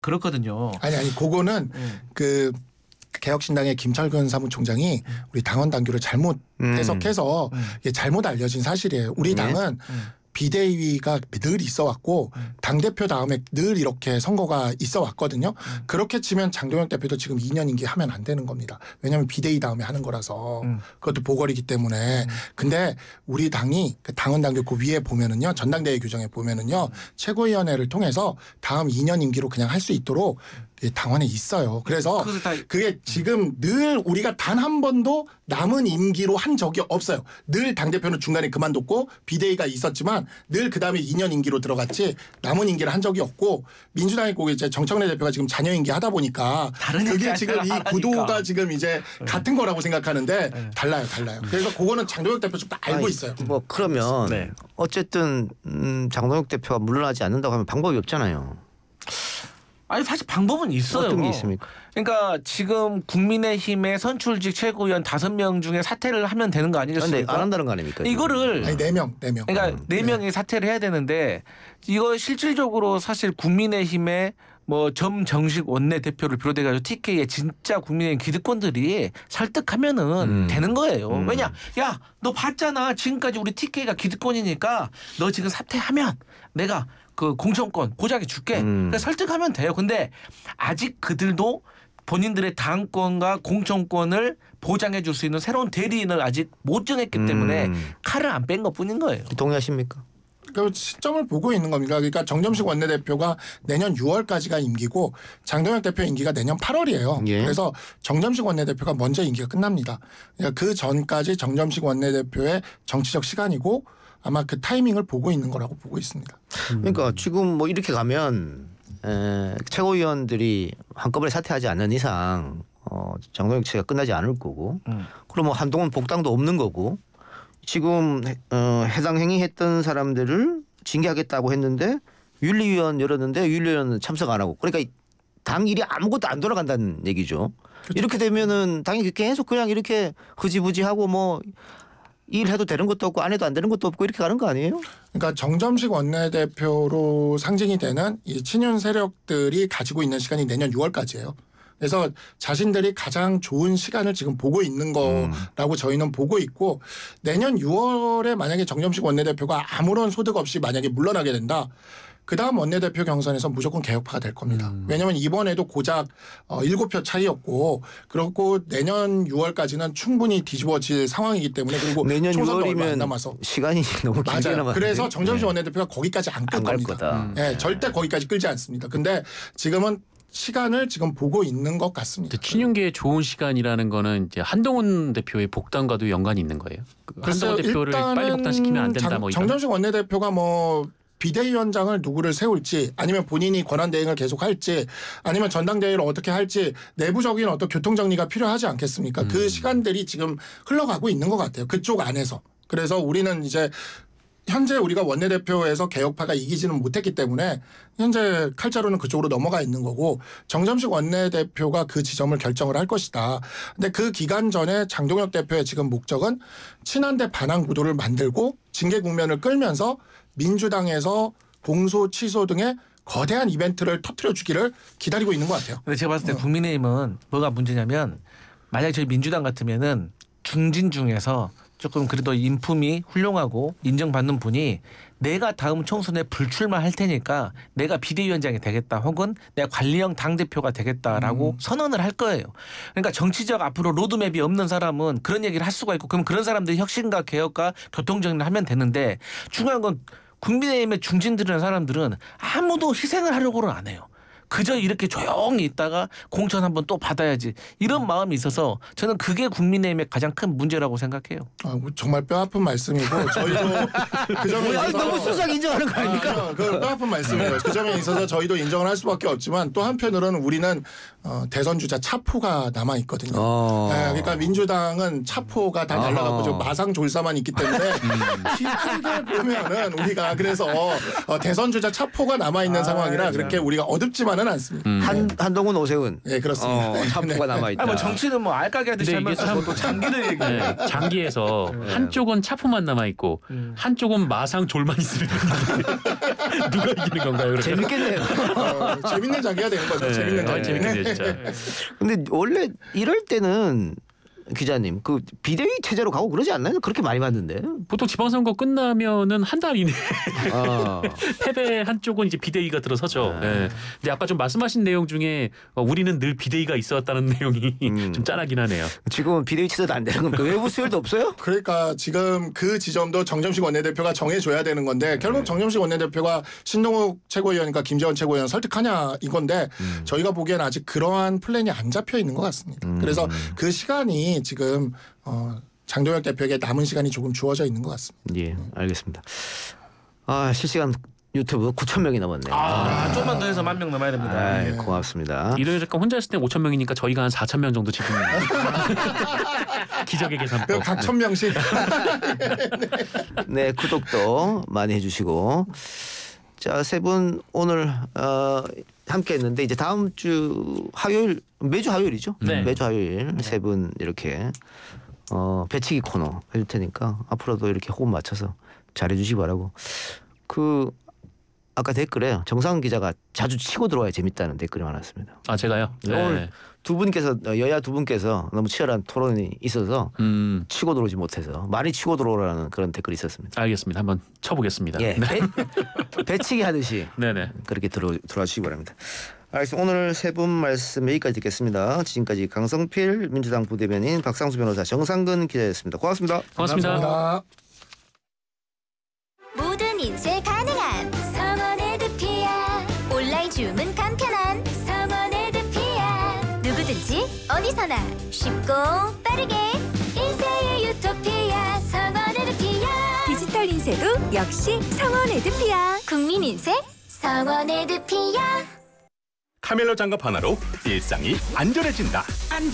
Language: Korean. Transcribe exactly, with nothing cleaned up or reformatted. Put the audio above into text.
그렇거든요. 아니 아니 그거는 음. 그 개혁신당의 김철근 사무총장이 음. 우리 당원 당규를 잘못 음. 해석해서 음. 이게 잘못 알려진 사실이에요. 우리 네. 당은 음. 비대위가 늘 있어 왔고 음. 당대표 다음에 늘 이렇게 선거가 있어 왔거든요. 음. 그렇게 치면 장동혁 대표도 지금 이 년 임기 하면 안 되는 겁니다. 왜냐하면 비대위 다음에 하는 거라서 음. 그것도 보궐이기 때문에. 음. 근데 우리 당이 그 당원 당규 그 위에 보면은요. 전당대회 규정에 보면은요. 음. 최고위원회를 통해서 다음 이 년 임기로 그냥 할 수 있도록 당원에 있어요. 그래서 그것을 다 그게 지금 늘 우리가 단 한 번도 남은 임기로 한 적이 없어요. 늘 당대표는 중간에 그만뒀고 비대위가 있었지만 늘 그다음에 이 년 임기로 들어갔지 남은 임기를 한 적이 없고 민주당이 꼭 이제 정청래 대표가 지금 잔여 임기 하다 보니까 다른 그게 지금 이 하라니까. 구도가 지금 이제 네. 같은 거라고 생각하는데 네. 달라요. 달라요. 그래서 그거는 장동혁 대표 쪽도 알고 아니, 있어요. 뭐 그러면 네. 어쨌든 음, 장동혁 대표가 물러나지 않는다고 하면 방법이 없잖아요. 아니 사실 방법은 있어요. 어떤 게 있습니까? 그러니까 지금 국민의힘의 선출직 최고위원 다섯 명 중에 사퇴를 하면 되는 거 그런데 아니겠습니까? 안 한다는 거 아닙니까? 이거를 아니 네 명, 네 명. 그러니까 음, 네 명이 사퇴를 해야 되는데 이거 실질적으로 사실 국민의힘의 뭐 점정식 원내대표를 비롯해가지고 티케이의 진짜 국민의힘 기득권들이 설득하면은 음. 되는 거예요. 음. 왜냐, 야, 너 봤잖아. 지금까지 우리 티케이가 기득권이니까 너 지금 사퇴하면 내가 그 공천권 보장해 줄게. 음. 그래서 설득하면 돼요. 근데 아직 그들도 본인들의 당권과 공천권을 보장해 줄 수 있는 새로운 대리인을 아직 못 정했기 때문에 음. 칼을 안 뺀 것뿐인 거예요. 동의하십니까? 그 시점을 보고 있는 겁니다. 그러니까 정점식 원내대표가 내년 유월까지가 임기고 장동혁 대표 임기가 내년 팔월이에요. 예. 그래서 정점식 원내대표가 먼저 임기가 끝납니다. 그러니까 그 전까지 정점식 원내대표의 정치적 시간이고 아마 그 타이밍을 보고 있는 거라고 보고 있습니다. 그러니까 지금 뭐 이렇게 가면 에, 최고위원들이 한꺼번에 사퇴하지 않는 이상 어, 장동혁 씨가 끝나지 않을 거고 음. 그럼 뭐 한동훈 복당도 없는 거고 지금 어, 해당 행위했던 사람들을 징계하겠다고 했는데 윤리위원 열었는데 윤리위원은 참석 안 하고 그러니까 당 일이 아무것도 안 돌아간다는 얘기죠. 그렇죠. 이렇게 되면은 당이 계속 그냥 이렇게 흐지부지하고 뭐 일해도 되는 것도 없고 안 해도 안 되는 것도 없고 이렇게 가는 거 아니에요? 그러니까 정점식 원내대표로 상징이 되는 이 친윤 세력들이 가지고 있는 시간이 내년 유월까지예요. 그래서 자신들이 가장 좋은 시간을 지금 보고 있는 거라고 저희는 보고 있고 내년 유월에 만약에 정점식 원내대표가 아무런 소득 없이 만약에 물러나게 된다. 그다음 원내대표 경선에서 무조건 개혁파가 될 겁니다. 음. 왜냐하면 이번에도 고작 어, 일곱 표 차이였고 그렇고 내년 유월까지는 충분히 뒤집어질 상황이기 때문에 그리고 내년 총선도 얼마 안 유월이면 남아서 시간이 너무 길게 맞아요. 남았는데 그래서 정점식 네. 원내대표가 거기까지 안 끌 안 갈 겁니다. 거다. 음. 네, 절대 거기까지 끌지 않습니다. 근데 지금은 시간을 지금 보고 있는 것 같습니다. 친윤계의 좋은 시간이라는 거는 이제 한동훈 대표의 복당과도 연관이 있는 거예요. 그 한동훈 대표를 빨리 복당시키면 안 된다. 장, 뭐 이런. 정점식 원내대표가 뭐 비대위원장을 누구를 세울지 아니면 본인이 권한대행을 계속할지 아니면 전당대회를 어떻게 할지 내부적인 어떤 교통정리가 필요하지 않겠습니까? 음. 그 시간들이 지금 흘러가고 있는 것 같아요. 그쪽 안에서. 그래서 우리는 이제 현재 우리가 원내대표에서 개혁파가 이기지는 못했기 때문에 현재 칼자루는 그쪽으로 넘어가 있는 거고 정점식 원내대표가 그 지점을 결정을 할 것이다. 근데 그 기간 전에 장동혁 대표의 지금 목적은 친한대 반한 구도를 만들고 징계 국면을 끌면서 민주당에서 공소 취소 등의 거대한 이벤트를 터뜨려 주기를 기다리고 있는 것 같아요. 근데 제가 봤을 때 국민의힘은 뭐가 문제냐면 만약에 저희 민주당 같으면은 중진 중에서 조금 그래도 인품이 훌륭하고 인정받는 분이 내가 다음 총선에 불출마할 테니까 내가 비대위원장이 되겠다 혹은 내가 관리형 당대표가 되겠다라고 음. 선언을 할 거예요. 그러니까 정치적 앞으로 로드맵이 없는 사람은 그런 얘기를 할 수가 있고 그럼 그런 사람들이 혁신과 개혁과 교통정리를 하면 되는데 중요한 건 국민의힘의 중진들이라는 사람들은 아무도 희생을 하려고는 안 해요. 그저 이렇게 조용히 있다가 공천 한번 또 받아야지 이런 마음이 있어서 저는 그게 국민의힘의 가장 큰 문제라고 생각해요. 아, 정말 뼈아픈 말씀이고 저희도 그 점에 있어서 아니, 너무 수상 인정하는 거 아닙니까? 아, 그 뼈아픈 말씀이에요. 그 점에 있어서 저희도 인정을 할 수밖에 없지만 또 한편으로는 우리는 어, 대선 주자 차포가 남아 있거든요. 어. 네, 그러니까 민주당은 차포가 다 날라가고 좀 마상 졸사만 있기 때문에 힘들게 보면은 우리가 그래서 어, 대선 주자 차포가 남아 있는 아, 상황이라 참. 그렇게 우리가 어둡지만은 많지만은 않습니다. 음. 한 한동훈 오세훈. 네, 그렇습니다. 어, 참포가 남아 있다. 아니 뭐 정치는 뭐 알까기 하듯이 근데 이게 하면서 참- 뭐또 장기를 얘기해. 네, 장기에서 네. 한쪽은 차프만 남아 있고 음. 한쪽은 마상 졸만 있으면 누가 이기는 건가요? 그러면? 재밌겠네요. 어, 재밌는 장기가 되는 거죠. 네, 재밌는 아, 장기. 재밌겠네요, 진짜. 근데 원래 이럴 때는 기자님 그 비대위 체제로 가고 그러지 않나요? 그렇게 많이 봤는데. 보통 지방선거 끝나면은 한 달 이내 아. 패배 한쪽은 이제 비대위가 들어서죠. 네. 근데 아까 좀 말씀하신 내용 중에 어, 우리는 늘 비대위가 있었다는 내용이 음. 좀 짠하긴 하네요. 지금은 비대위 체제도 안 되는 겁니까? 외부 수혈도 없어요? 그러니까 지금 그 지점도 정점식 원내대표가 정해줘야 되는 건데 결국 정점식 원내대표가 신동욱 최고위원과 김재원 최고위원 설득하냐 이건데 음. 저희가 보기엔 아직 그러한 플랜이 안 잡혀 있는 것 같습니다. 음. 그래서 그 시간이 지금 어, 장동혁 대표에게 남은 시간이 조금 주어져 있는 것 같습니다. 예, 알겠습니다. 아 실시간 유튜브 구천 명이 넘었네요. 아, 좀만 더 해서 만 명 넘어야 됩니다. 아이, 고맙습니다. 이동현 작가 혼자 있을 때 오천 명이니까 저희가 한 사천 명 정도 지금 기적의 계산법. 각 천 명씩 네, 구독도 많이 해주시고 자, 세 분 오늘 어, 함께했는데 이제 다음 주 화요일 매주 화요일이죠. 네. 매주 화요일 세 분 이렇게 어, 배치기 코너 해줄 테니까 앞으로도 이렇게 호흡 맞춰서 잘해주시기 바라고. 그 아까 댓글에 정상훈 기자가 자주 치고 들어와야 재밌다는 댓글이 많았습니다. 아 제가요. 네. 오늘 두 분께서 여야 두 분께서 너무 치열한 토론이 있어서 음 치고 들어오지 못해서 많이 치고 들어오라는 그런 댓글이 있었습니다. 알겠습니다. 한번 쳐보겠습니다. 예, 네. 배, 배치기 하듯이 네네. 그렇게 들어 들어와 주시기 바랍니다. 알겠습니다. 오늘 세 분 말씀 여기까지 듣겠습니다. 지금까지 강성필 민주당 부대변인, 박상수 변호사, 정상근 기자였습니다. 고맙습니다. 고맙습니다. 감사합니다. 모든 인쇄 가능한 성원 에드피아. 온라인 주문 간편한 성원 에드피아. 누구든지 어디서나 쉽고 빠르게 인쇄의 유토피아 성원 에드피아. 디지털 인쇄도 역시 성원 에드피아. 국민 인쇄 성원 에드피아. 카멜로 장갑 하나로 일상이 안전해진다.